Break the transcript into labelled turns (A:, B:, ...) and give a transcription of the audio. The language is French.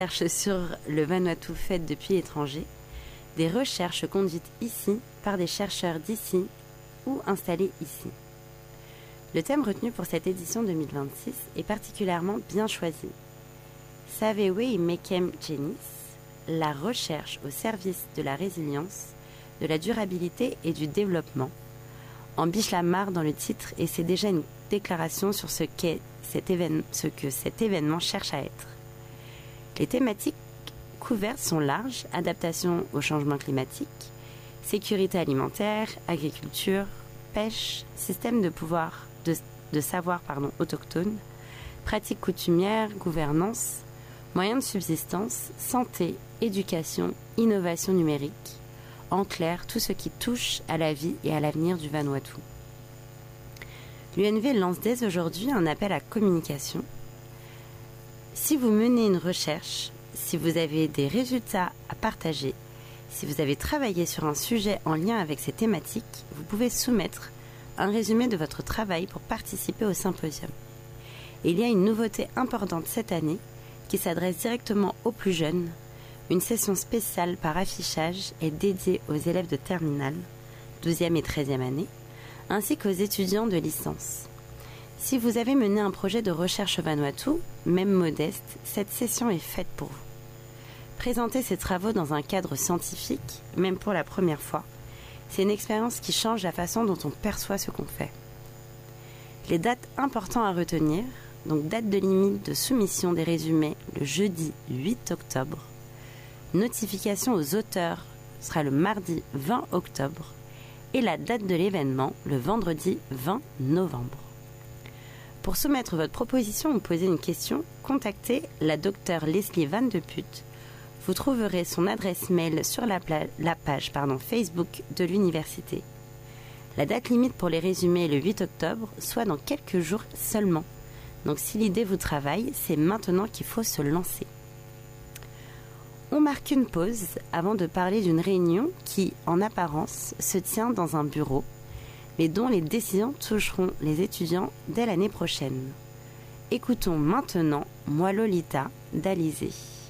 A: recherches sur le Vanuatu faites depuis l'étranger, des recherches conduites ici par des chercheurs d'ici ou installés ici. Le thème retenu pour cette édition 2026 est particulièrement bien choisi. Savewe Mekem Jenis, la recherche au service de la résilience, de la durabilité et du développement, en Biche-la-Mare dans le titre, et c'est déjà une déclaration sur ce que cet événement cherche à être. Les thématiques couvertes sont larges: adaptation au changement climatique, sécurité alimentaire, agriculture, pêche, système de savoir autochtone, pratiques coutumières, gouvernance, moyens de subsistance, santé, éducation, innovation numérique, en clair, tout ce qui touche à la vie et à l'avenir du Vanuatu. L'UNV lance dès aujourd'hui un appel à communication. Si vous menez une recherche, si vous avez des résultats à partager, si vous avez travaillé sur un sujet en lien avec ces thématiques, vous pouvez soumettre un résumé de votre travail pour participer au symposium. Et il y a une nouveauté importante cette année qui s'adresse directement aux plus jeunes. Une session spéciale par affichage est dédiée aux élèves de terminale, 12e et 13e année, ainsi qu'aux étudiants de licence. Si vous avez mené un projet de recherche au Vanuatu, même modeste, cette session est faite pour vous. Présenter ces travaux dans un cadre scientifique, même pour la première fois, c'est une expérience qui change la façon dont on perçoit ce qu'on fait. Les dates importantes à retenir, donc date de limite de soumission des résumés le jeudi 8 octobre, notification aux auteurs sera le mardi 20 octobre et la date de l'événement le vendredi 20 novembre. Pour soumettre votre proposition ou poser une question, contactez la Dr Leslie Van de Putte. Vous trouverez son adresse mail sur la page Facebook de l'université. La date limite pour les résumés est le 8 octobre, soit dans quelques jours seulement. Donc si l'idée vous travaille, c'est maintenant qu'il faut se lancer. On marque une pause avant de parler d'une réunion qui, en apparence, se tient dans un bureau, mais dont les décisions toucheront les étudiants dès l'année prochaine. Écoutons maintenant Moi Lolita d'Alizé.